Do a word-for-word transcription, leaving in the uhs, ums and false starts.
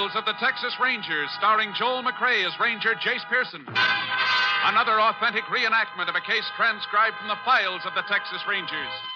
Files of the Texas Rangers, starring Joel McCrea as Ranger Jace Pearson. Another authentic reenactment of a case transcribed from the files of the Texas Rangers.